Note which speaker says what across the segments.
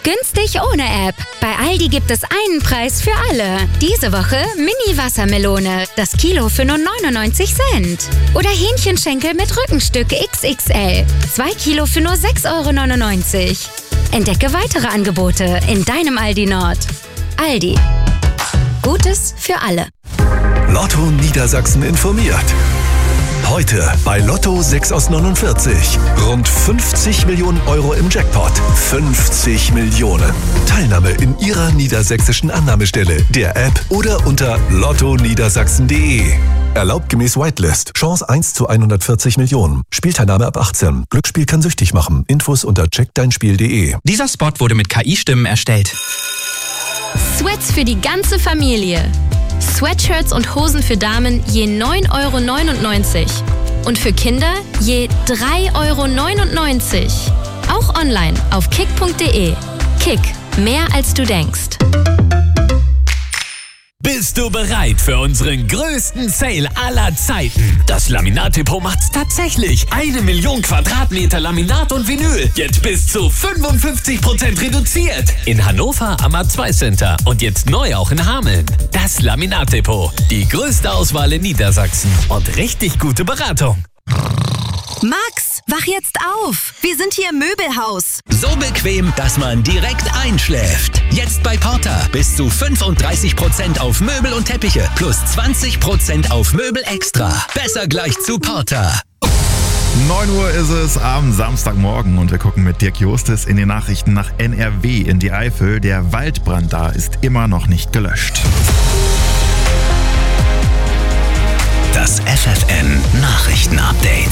Speaker 1: Günstig ohne App. Bei Aldi gibt es einen Preis für alle. Diese Woche Mini-Wassermelone. Das Kilo für nur 99 Cent. Oder Hähnchenschenkel mit Rückenstück XXL. 2 Kilo für nur 6,99 €. Entdecke weitere Angebote in deinem Aldi Nord. Aldi. Gutes für alle.
Speaker 2: Lotto Niedersachsen informiert. Heute bei Lotto 6 aus 49. Rund 50 Millionen Euro im Jackpot. 50 Millionen. Teilnahme in Ihrer niedersächsischen Annahmestelle, der App oder unter lottoniedersachsen.de. Erlaubt gemäß Whitelist. Chance 1 zu 140 Millionen. Spielteilnahme ab 18. Glücksspiel kann süchtig machen. Infos unter checkdeinspiel.de.
Speaker 3: Dieser Spot wurde mit KI-Stimmen erstellt.
Speaker 4: Sweats für die ganze Familie. Sweatshirts und Hosen für Damen je 9,99 € und für Kinder je 3,99 €. Auch online auf kick.de. Kick, mehr als du denkst.
Speaker 5: Bist du bereit für unseren größten Sale aller Zeiten? Das Laminat-Depot macht's tatsächlich. 1 Million Quadratmeter Laminat und Vinyl. Jetzt bis zu 55% reduziert. In Hannover am A2 Center und jetzt neu auch in Hameln. Das Laminat-Depot. Die größte Auswahl in Niedersachsen und richtig gute Beratung.
Speaker 6: Max, wach jetzt auf! Wir sind hier im Möbelhaus.
Speaker 7: So bequem, dass man direkt einschläft. Jetzt bei Porter bis zu 35% auf Möbel und Teppiche plus 20% auf Möbel extra. Besser gleich zu Porter.
Speaker 8: 9 Uhr ist es am Samstagmorgen und wir gucken mit Dirk Justis in den Nachrichten nach NRW in die Eifel. Der Waldbrand da ist immer noch nicht gelöscht.
Speaker 7: Das FFN Nachrichten-Update.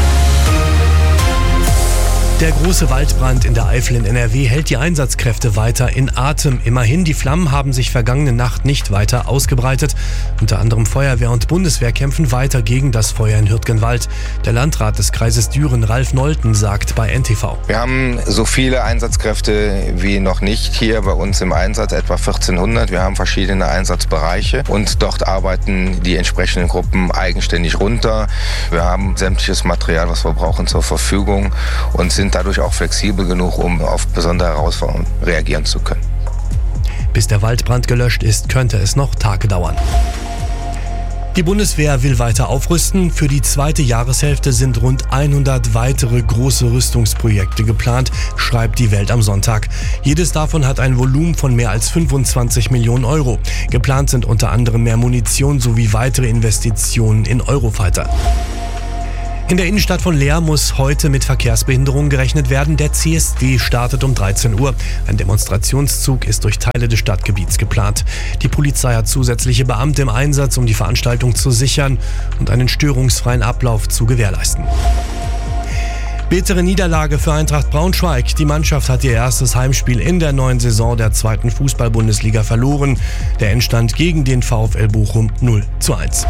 Speaker 9: Der große Waldbrand in der Eifel in NRW hält die Einsatzkräfte weiter in Atem. Immerhin, die Flammen haben sich vergangene Nacht nicht weiter ausgebreitet. Unter anderem Feuerwehr und Bundeswehr kämpfen weiter gegen das Feuer in Hürtgenwald. Der Landrat des Kreises Düren, Ralf Nolten, sagt bei NTV:
Speaker 10: Wir haben so viele Einsatzkräfte wie noch nicht hier bei uns im Einsatz, etwa 1400. Wir haben verschiedene Einsatzbereiche und dort arbeiten die entsprechenden Gruppen eigenständig runter. Wir haben sämtliches Material, was wir brauchen, zur Verfügung und sind dadurch auch flexibel genug, um auf besondere Herausforderungen reagieren zu können.
Speaker 9: Bis der Waldbrand gelöscht ist, könnte es noch Tage dauern. Die Bundeswehr will weiter aufrüsten. Für die zweite Jahreshälfte sind rund 100 weitere große Rüstungsprojekte geplant, schreibt die Welt am Sonntag. Jedes davon hat ein Volumen von mehr als 25 Millionen Euro. Geplant sind unter anderem mehr Munition sowie weitere Investitionen in Eurofighter. In der Innenstadt von Leer muss heute mit Verkehrsbehinderungen gerechnet werden. Der CSD startet um 13 Uhr. Ein Demonstrationszug ist durch Teile des Stadtgebiets geplant. Die Polizei hat zusätzliche Beamte im Einsatz, um die Veranstaltung zu sichern und einen störungsfreien Ablauf zu gewährleisten. Bittere Niederlage für Eintracht Braunschweig. Die Mannschaft hat ihr erstes Heimspiel in der neuen Saison der 2. Fußball-Bundesliga verloren. Der Endstand gegen den VfL Bochum 0:1.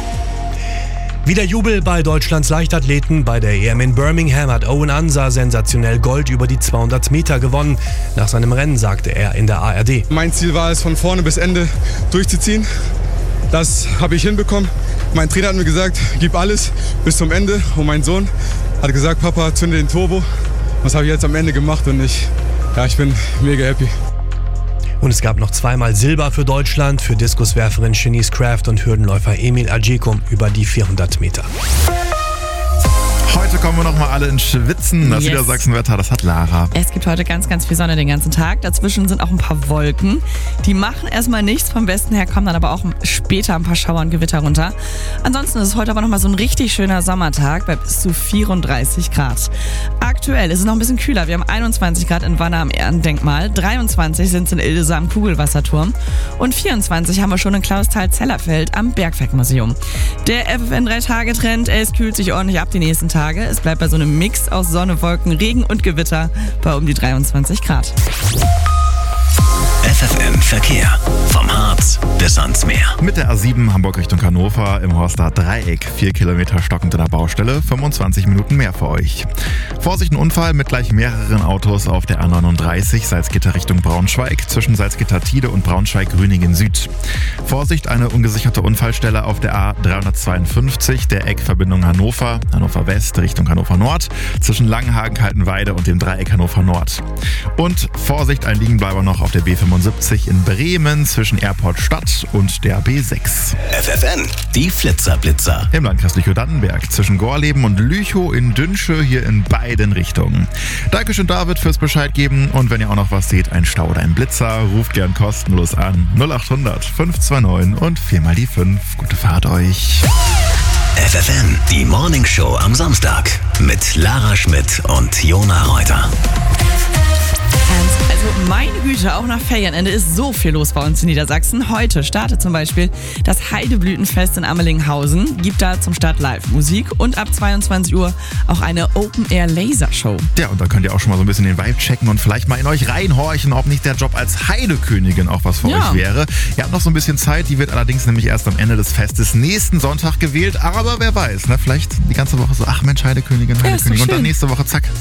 Speaker 9: Wieder Jubel bei Deutschlands Leichtathleten. Bei der EM in Birmingham hat Owen Ansa sensationell Gold über die 200 Meter gewonnen. Nach seinem Rennen sagte er in der ARD:
Speaker 11: Mein Ziel war es, von vorne bis Ende durchzuziehen. Das habe ich hinbekommen. Mein Trainer hat mir gesagt, gib alles bis zum Ende. Und mein Sohn hat gesagt, Papa, zünde den Turbo. Das habe ich jetzt am Ende gemacht und ich bin mega happy.
Speaker 9: Und es gab noch zweimal Silber für Deutschland, für Diskuswerferin Shanice Kraft und Hürdenläufer Emil Ajekum über die 400 Meter.
Speaker 8: Heute kommen wir nochmal alle ins Schwitzen. Das Niedersachsenwetter, das hat Lara.
Speaker 12: Es gibt heute ganz, ganz viel Sonne den ganzen Tag. Dazwischen sind auch ein paar Wolken. Die machen erstmal nichts. Vom Westen her kommen dann aber auch später ein paar Schauer und Gewitter runter. Ansonsten ist es heute aber nochmal so ein richtig schöner Sommertag bei bis zu 34 Grad. Aktuell ist es noch ein bisschen kühler. Wir haben 21 Grad in Wanne am Ehrendenkmal, 23 sind es in Ildesee am Kugelwasserturm und 24 haben wir schon in Clausthal-Zellerfeld am Bergwerkmuseum. Der FFN 3-Tage-Trend, es kühlt sich ordentlich ab die nächsten Tage. Es bleibt bei so einem Mix aus Sonne, Wolken, Regen und Gewitter bei um die 23 Grad.
Speaker 7: FFN Verkehr. Vom Harz bis ans Meer.
Speaker 8: Mit der A7 Hamburg Richtung Hannover im Horster Dreieck. 4 Kilometer stockend in der Baustelle, 25 Minuten mehr für euch. Vorsicht, ein Unfall mit gleich mehreren Autos auf der A39 Salzgitter Richtung Braunschweig zwischen Salzgitter-Tide und Braunschweig-Grüningen Süd. Vorsicht, eine ungesicherte Unfallstelle auf der A352 der Eckverbindung Hannover West Richtung Hannover Nord zwischen Langenhagen-Kaltenweide und dem Dreieck Hannover Nord. Und Vorsicht, ein Liegenbleiber noch auf der B75 in Bremen zwischen Airport Stadt und der B6.
Speaker 7: FFN, die Flitzer-Blitzer.
Speaker 8: Im Landkreis Lüchow-Dannenberg zwischen Gorleben und Lüchow in Dünsche hier in beiden Richtungen. Dankeschön David fürs Bescheid geben und wenn ihr auch noch was seht, ein Stau oder ein Blitzer, ruft gern kostenlos an 0800 529 und 4 die 5. Gute Fahrt euch.
Speaker 7: FFN, die Morningshow am Samstag mit Lara Schmidt und Jona Reuter.
Speaker 12: Also meine Güte, auch nach Ferienende ist so viel los bei uns in Niedersachsen. Heute startet zum Beispiel das Heideblütenfest in Ammelinghausen. Gibt da zum Start Live-Musik und ab 22 Uhr auch eine Open-Air-Lasershow.
Speaker 8: Ja, und da könnt ihr auch schon mal so ein bisschen den Vibe checken und vielleicht mal in euch reinhorchen, ob nicht der Job als Heidekönigin auch was für euch wäre. Ihr habt noch so ein bisschen Zeit, die wird allerdings nämlich erst am Ende des Festes nächsten Sonntag gewählt. Aber wer weiß, ne? Vielleicht die ganze Woche so, ach Mensch, Heidekönigin.
Speaker 12: Ja,
Speaker 8: Und dann nächste Woche, zack,